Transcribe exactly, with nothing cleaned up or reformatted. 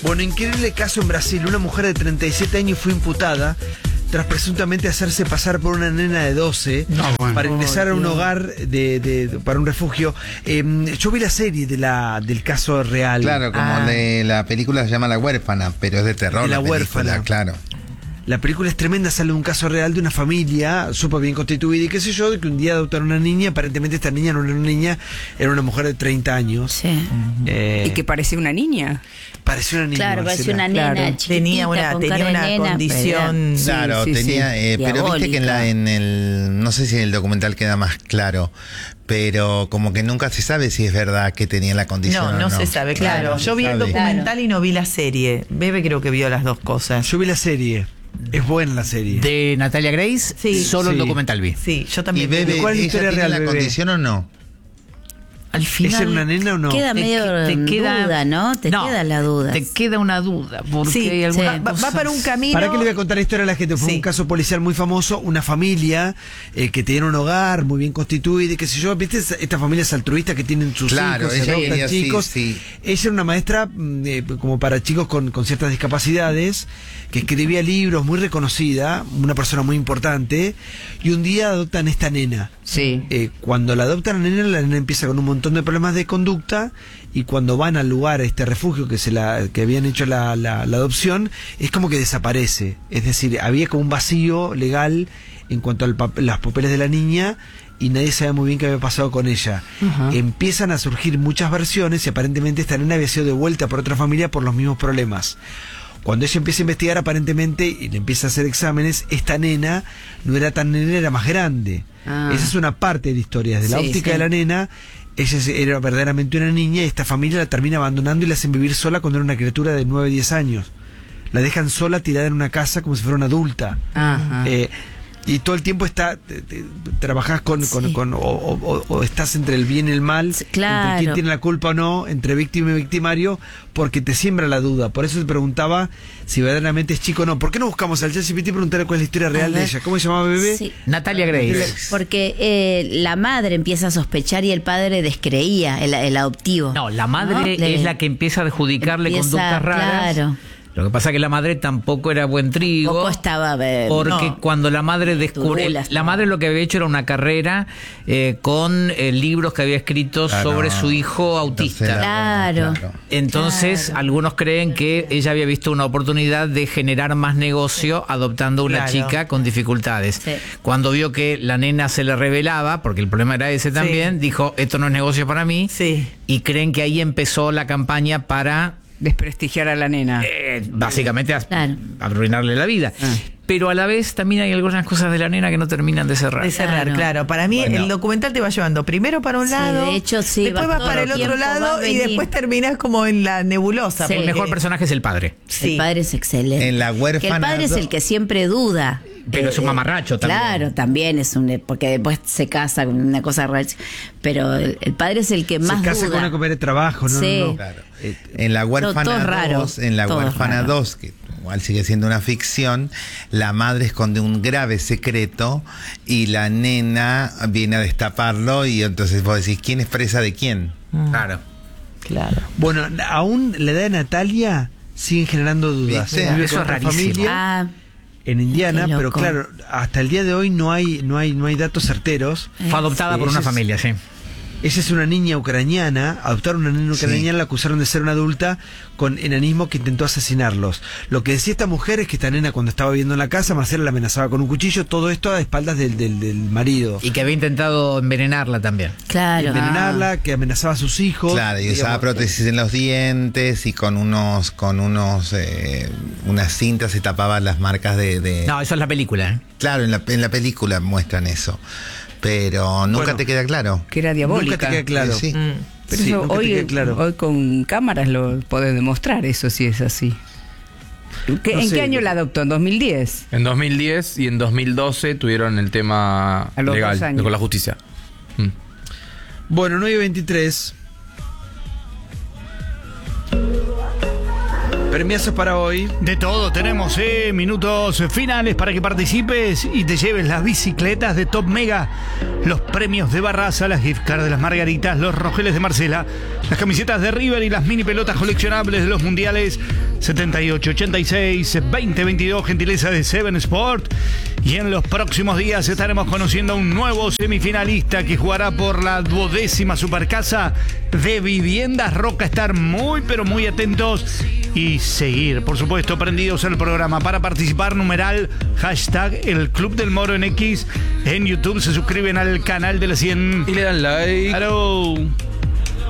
Bueno, increíble caso en Brasil. Una mujer de treinta y siete años fue imputada tras presuntamente hacerse pasar por una nena de doce no, bueno. para ingresar oh, a un Dios. hogar de, de, de, para un refugio. Eh, yo vi la serie de la del caso real. Claro, como ah. de la película se llama La Huérfana, pero es de terror. De La película, Huérfana. Claro. La película es tremenda, sale de un caso real de una familia súper bien constituida y qué sé yo, de que un día adoptaron una niña. Aparentemente esta niña no era una niña, era una mujer de treinta años. Sí. Eh, Y que parecía una niña. parecía una niña. Claro, parecía una Marcela. nena Claro. chiquitita, Tenía una, con tenía cara de una nena, condición. pero- Claro, sí, tenía, sí. eh, pero viste que en, la, en el, no sé si en el documental queda más claro, pero como que nunca se sabe si es verdad que tenía la condición No, o no no. se sabe, claro. Claro, Yo vi el sabe. documental y no vi la serie. Bebe creo que vio las dos cosas. Yo vi la serie. Es buena la serie. De Natalia Grace, Sí. solo el Sí. documental vi. Sí, yo ¿Y también. vi. Bebe, ¿Cuál es la ella historia tiene real, la Bebe? condición o no? Al ¿Es final una nena o no? Queda te- medio te en queda- duda, ¿no? Te No, queda la duda. Te queda una duda, porque Sí, hay algunas sí. Va, va cosas- para un camino. ¿Para qué le voy a contar la historia a la gente? Fue Sí. un caso policial muy famoso, una familia eh, que tenía un hogar muy bien constituido y qué sé yo, ¿viste? Estas familias altruistas que tienen sus Claro, hijos, ella adoptan quería, sí, chicos. sí. Ella era una maestra mm, eh, como para chicos con, con ciertas discapacidades, que escribía libros, muy reconocida, una persona muy importante, y un día adoptan esta nena. Sí. Eh, cuando la adoptan a la nena, la nena empieza con un montón de problemas de conducta y cuando van al lugar, a este refugio que se la que habían hecho la, la, la adopción, es como que desaparece. Es decir, había como un vacío legal en cuanto a los papeles de la niña y nadie sabe muy bien qué había pasado con ella. Ajá. Empiezan a surgir muchas versiones y aparentemente esta nena había sido devuelta por otra familia por los mismos problemas. Cuando ella empieza a investigar, aparentemente, y le empieza a hacer exámenes, esta nena no era tan nena, era más grande. Ah. Esa es una parte de la historia. Desde la Sí, óptica sí. de la nena, ella es- era verdaderamente una niña y esta familia la termina abandonando y la hacen vivir sola cuando era una criatura de nueve, diez años. La dejan sola, tirada en una casa como si fuera una adulta. Ajá. Eh, y todo el tiempo está te- te- trabajás con, con, Sí. con o, o- o estás entre el bien y el mal, Sí, claro. entre quién tiene la culpa o no, entre víctima y victimario, porque te siembra la duda. Por eso te preguntaba si verdaderamente es chico o no. ¿Por qué no buscamos al ChatGPT y preguntarle cuál es la historia A real de ver. ella? ¿Cómo se llamaba, bebé? Sí. Natalia Grace. Porque eh, la madre empieza a sospechar y el padre descreía, el, el adoptivo. No, la madre ¿No? Le- es la que empieza a adjudicarle empieza, conductas raras. claro. Lo que pasa es que la madre tampoco era buen trigo. Poco estaba eh, Porque no. cuando la madre descubre, Turulas, la no. madre lo que había hecho era una carrera eh, con eh, libros que había escrito Claro, sobre su hijo autista. tercera, Claro. Entonces, Claro. algunos creen que ella había visto una oportunidad de generar más negocio adoptando una Claro. chica con dificultades. Sí. Cuando vio que la nena se le revelaba, porque el problema era ese también, dijo, esto no es negocio para mí. Sí. Y creen que ahí empezó la campaña para Desprestigiar a la nena. eh, básicamente a- Claro. arruinarle la vida. Ah. Pero a la vez también hay algunas cosas de la nena que no terminan de cerrar. De cerrar, Claro. claro. Para mí Bueno. el documental te va llevando primero para un Sí, lado, de hecho, sí, después va vas para el todo el otro tiempo, va lado a y venir. después terminas como en la nebulosa. Sí. El porque- mejor personaje es el padre. Sí. El padre es excelente. En La Que el Huérfana padre es dos- el que siempre duda. Pero es un mamarracho también. Claro, también es un... Porque después se casa con una cosa rara. Pero el, el padre es el que más Se casa duda. con una compañera de trabajo, ¿no? Sí. no, no. Claro. Eh, En La Huérfana todo raro, dos, en La todo Huérfana raro. dos, que igual sigue siendo una ficción, la madre esconde un grave secreto y la nena viene a destaparlo y entonces vos decís, ¿quién es presa de quién? Claro. Claro. Bueno, aún la edad de Natalia siguen generando dudas. ¿Viste? Vive Eso con es otra rarísimo. familia Ah, en Indiana, Qué loco. pero claro, hasta el día de hoy no hay no hay no hay datos certeros. Fue adoptada Sí, por una ese es- familia, sí. Ella es una niña ucraniana, adoptaron una niña Sí. ucraniana, la acusaron de ser una adulta con enanismo que intentó asesinarlos. Lo que decía esta mujer es que esta nena cuando estaba viviendo en la casa, Marcela la amenazaba con un cuchillo, todo esto a espaldas del, del, del marido. Y que había intentado envenenarla también. claro. Envenenarla, que amenazaba a sus hijos. Claro, y usaba digamos. prótesis en los dientes y con unos, con unos, eh, unas cintas se tapaban las marcas de... de- No, eso es la película. ¿eh? Claro, en la, en la película muestran eso, pero nunca Bueno. te queda claro. Que era diabólica. Nunca te queda claro. Sí. Mm. Pero Sí, eso nunca te hoy, queda claro. hoy con cámaras lo podés demostrar, eso sí es así. ¿Qué- No ¿En sé. qué año la adoptó? ¿En dos mil diez? En dos mil diez y en dos mil doce tuvieron el tema A los legal dos años. con la justicia. Mm. Bueno, nueve y veintitrés. Premiazos para hoy. De todo tenemos, eh, minutos finales para que participes y te lleves las bicicletas de Top Mega, los premios de Barraza, las gift cards de las Margaritas, los rogeles de Marcela, las camisetas de River y las mini pelotas coleccionables de los mundiales. setenta y ocho ochenta y seis veinte veintidós, gentileza de Seven Sport. Y en los próximos días estaremos conociendo a un nuevo semifinalista que jugará por la duodécima Supercasa de Viviendas Roca. Estar muy pero muy atentos y seguir, por supuesto, prendidos al programa. Para participar, numeral hashtag el Club del Moro en X. En YouTube se suscriben al canal de la cien Y le dan like. Hello.